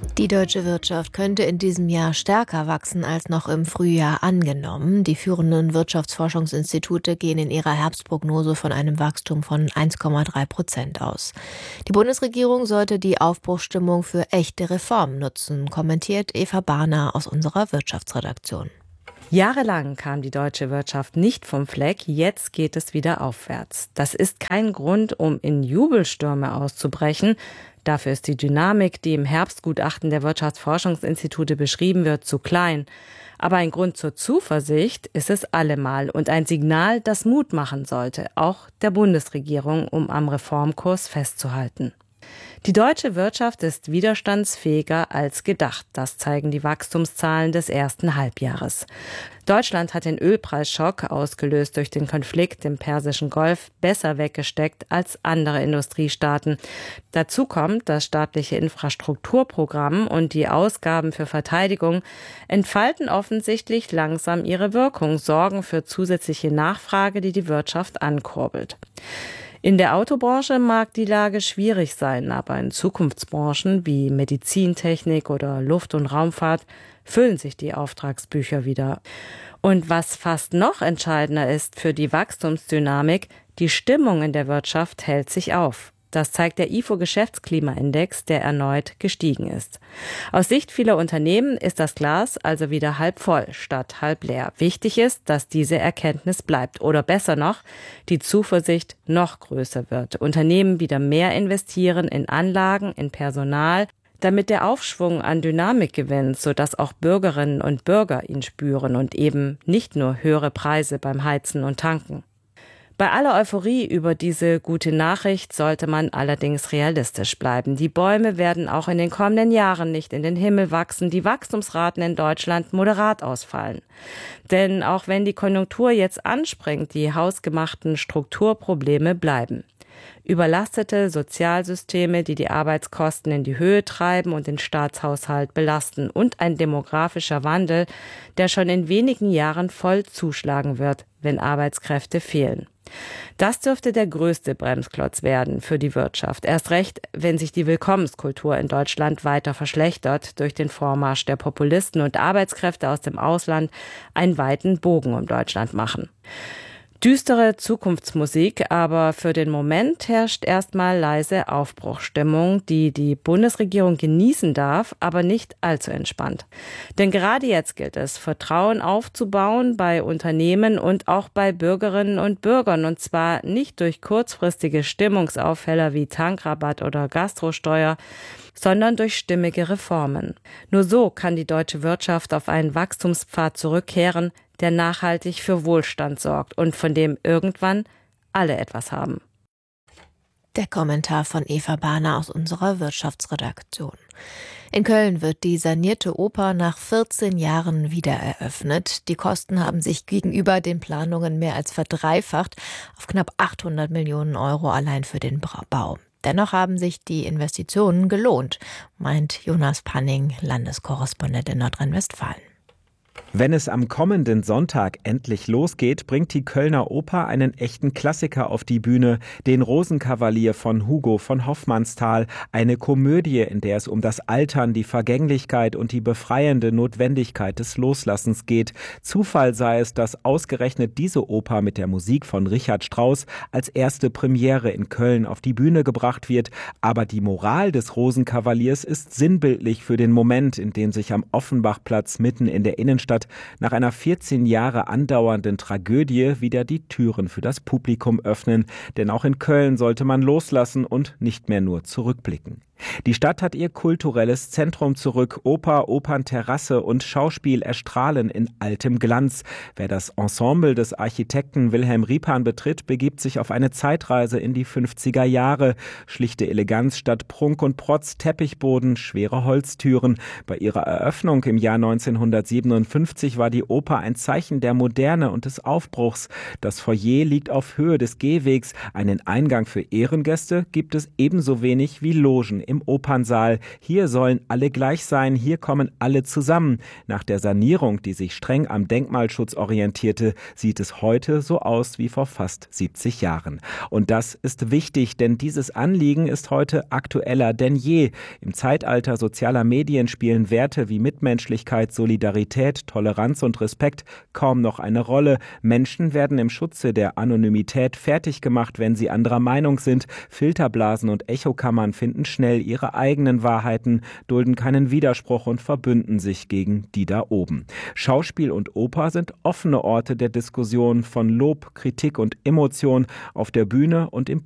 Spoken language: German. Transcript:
Die deutsche Wirtschaft könnte in diesem Jahr stärker wachsen als noch im Frühjahr angenommen. Die führenden Wirtschaftsforschungsinstitute gehen in ihrer Herbstprognose von einem Wachstum von 1,3% aus. Die Bundesregierung sollte die Aufbruchsstimmung für echte Reformen nutzen, kommentiert Eva Barner aus unserer Wirtschaftsredaktion. Jahrelang kam die deutsche Wirtschaft nicht vom Fleck, jetzt geht es wieder aufwärts. Das ist kein Grund, um in Jubelstürme auszubrechen. Dafür ist die Dynamik, die im Herbstgutachten der Wirtschaftsforschungsinstitute beschrieben wird, zu klein. Aber ein Grund zur Zuversicht ist es allemal und ein Signal, das Mut machen sollte, auch der Bundesregierung, um am Reformkurs festzuhalten. Die deutsche Wirtschaft ist widerstandsfähiger als gedacht. Das zeigen die Wachstumszahlen des ersten Halbjahres. Deutschland hat den Ölpreisschock, ausgelöst durch den Konflikt im Persischen Golf, besser weggesteckt als andere Industriestaaten. Dazu kommt, das staatliche Infrastrukturprogramm und die Ausgaben für Verteidigung entfalten offensichtlich langsam ihre Wirkung, sorgen für zusätzliche Nachfrage, die die Wirtschaft ankurbelt. In der Autobranche mag die Lage schwierig sein, aber in Zukunftsbranchen wie Medizintechnik oder Luft- und Raumfahrt füllen sich die Auftragsbücher wieder. Und was fast noch entscheidender ist für die Wachstumsdynamik, die Stimmung in der Wirtschaft hält sich auf. Das zeigt der IFO-Geschäftsklimaindex, der erneut gestiegen ist. Aus Sicht vieler Unternehmen ist das Glas also wieder halb voll statt halb leer. Wichtig ist, dass diese Erkenntnis bleibt oder besser noch, die Zuversicht noch größer wird. Unternehmen wieder mehr investieren in Anlagen, in Personal, damit der Aufschwung an Dynamik gewinnt, sodass auch Bürgerinnen und Bürger ihn spüren und eben nicht nur höhere Preise beim Heizen und Tanken. Bei aller Euphorie über diese gute Nachricht sollte man allerdings realistisch bleiben. Die Bäume werden auch in den kommenden Jahren nicht in den Himmel wachsen, die Wachstumsraten in Deutschland moderat ausfallen. Denn auch wenn die Konjunktur jetzt anspringt, die hausgemachten Strukturprobleme bleiben. Überlastete Sozialsysteme, die die Arbeitskosten in die Höhe treiben und den Staatshaushalt belasten und ein demografischer Wandel, der schon in wenigen Jahren voll zuschlagen wird, wenn Arbeitskräfte fehlen. Das dürfte der größte Bremsklotz werden für die Wirtschaft. Erst recht, wenn sich die Willkommenskultur in Deutschland weiter verschlechtert durch den Vormarsch der Populisten und Arbeitskräfte aus dem Ausland einen weiten Bogen um Deutschland machen. Düstere Zukunftsmusik, aber für den Moment herrscht erstmal leise Aufbruchsstimmung, die die Bundesregierung genießen darf, aber nicht allzu entspannt. Denn gerade jetzt gilt es, Vertrauen aufzubauen bei Unternehmen und auch bei Bürgerinnen und Bürgern, und zwar nicht durch kurzfristige Stimmungsaufheller wie Tankrabatt oder Gastrosteuer, sondern durch stimmige Reformen. Nur so kann die deutsche Wirtschaft auf einen Wachstumspfad zurückkehren, der nachhaltig für Wohlstand sorgt und von dem irgendwann alle etwas haben. Der Kommentar von Eva Barner aus unserer Wirtschaftsredaktion. In Köln wird die sanierte Oper nach 14 Jahren wieder eröffnet. Die Kosten haben sich gegenüber den Planungen mehr als verdreifacht auf knapp 800 Millionen Euro allein für den Bau. Dennoch haben sich die Investitionen gelohnt, meint Jonas Panning, Landeskorrespondent in Nordrhein-Westfalen. Wenn es am kommenden Sonntag endlich losgeht, bringt die Kölner Oper einen echten Klassiker auf die Bühne, den Rosenkavalier von Hugo von Hofmannsthal, eine Komödie, in der es um das Altern, die Vergänglichkeit und die befreiende Notwendigkeit des Loslassens geht. Zufall sei es, dass ausgerechnet diese Oper mit der Musik von Richard Strauss als erste Premiere in Köln auf die Bühne gebracht wird, aber die Moral des Rosenkavaliers ist sinnbildlich für den Moment, in dem sich am Offenbachplatz mitten in der Innenstadt nach einer 14 Jahre andauernden Tragödie wieder die Türen für das Publikum öffnen. Denn auch in Köln sollte man loslassen und nicht mehr nur zurückblicken. Die Stadt hat ihr kulturelles Zentrum zurück. Oper, Opernterrasse und Schauspiel erstrahlen in altem Glanz. Wer das Ensemble des Architekten Wilhelm Riepan betritt, begibt sich auf eine Zeitreise in die 50er Jahre. Schlichte Eleganz statt Prunk und Protz, Teppichboden, schwere Holztüren. Bei ihrer Eröffnung im Jahr 1957 war die Oper ein Zeichen der Moderne und des Aufbruchs. Das Foyer liegt auf Höhe des Gehwegs. Einen Eingang für Ehrengäste gibt es ebenso wenig wie Logen im Opernsaal. Hier sollen alle gleich sein, hier kommen alle zusammen. Nach der Sanierung, die sich streng am Denkmalschutz orientierte, sieht es heute so aus wie vor fast 70 Jahren. Und das ist wichtig, denn dieses Anliegen ist heute aktueller denn je. Im Zeitalter sozialer Medien spielen Werte wie Mitmenschlichkeit, Solidarität, Toleranz und Respekt kaum noch eine Rolle. Menschen werden im Schutze der Anonymität fertig gemacht, wenn sie anderer Meinung sind. Filterblasen und Echokammern finden schnell ihre eigenen Wahrheiten, dulden keinen Widerspruch und verbünden sich gegen die da oben. Schauspiel und Oper sind offene Orte der Diskussion von Lob, Kritik und Emotion auf der Bühne und im